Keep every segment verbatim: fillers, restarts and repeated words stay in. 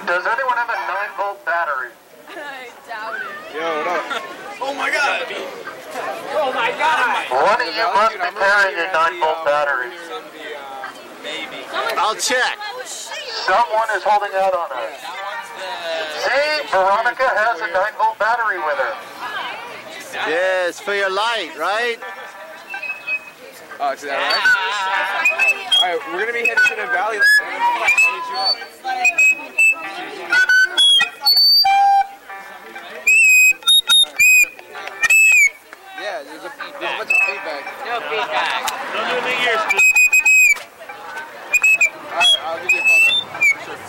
Does anyone have a nine volt battery? I doubt it. Yo, what up? Oh my god! Oh my god! One of you must be carrying a nine volt battery. Maybe. I'll check. Someone is holding out on us. See, Veronica has a nine volt battery with her. Yes, for your light, right? Oh, is that right? Alright, we're gonna be heading to the valley. I'll hit you up. Yeah, there's a, there's a bunch of feedback. No feedback. Don't do anything here. Alright, I'll give you a call.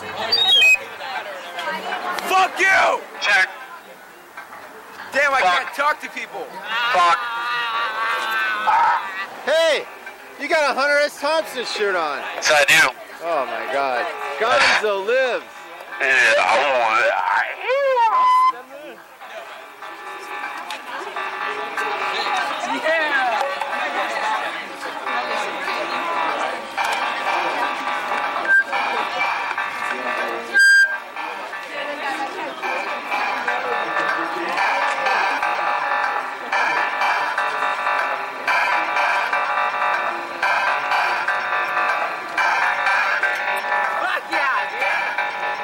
Sure. Fuck you! Check. Damn, I Fuck. can't talk to people. Fuck. Hey, you got a Hunter S. Thompson shirt on. Yes, I do. Oh my God. Gonzo lives. Yeah, I want it.